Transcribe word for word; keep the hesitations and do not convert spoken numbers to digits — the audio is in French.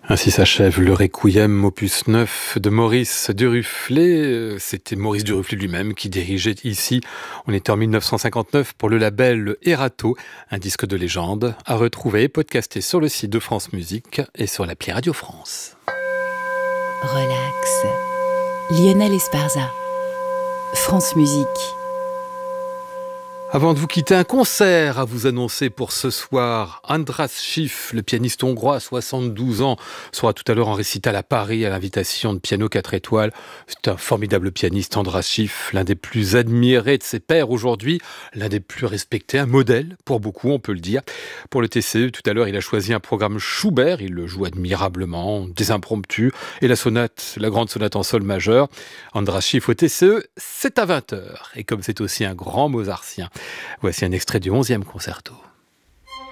Ainsi s'achève le Requiem opus neuf de Maurice Duruflé. C'était Maurice Duruflé lui-même qui dirigeait ici. On était en mille neuf cent cinquante-neuf pour le label Erato, un disque de légende à retrouver et podcaster sur le site de France Musique et sur l'appli Radio France. Relax. Lionel Esparza. France Musique. Avant de vous quitter, un concert à vous annoncer pour ce soir. András Schiff, le pianiste hongrois à soixante-douze ans, sera tout à l'heure en récital à Paris à l'invitation de Piano quatre étoiles. C'est un formidable pianiste, András Schiff, l'un des plus admirés de ses pairs aujourd'hui, l'un des plus respectés, un modèle pour beaucoup, on peut le dire. Pour le T C E, tout à l'heure, il a choisi un programme Schubert, il le joue admirablement, des impromptus, et la sonate, la grande sonate en sol majeur. András Schiff au T C E, c'est à vingt heures. Et comme c'est aussi un grand mozartien, voici un extrait du onzième concerto.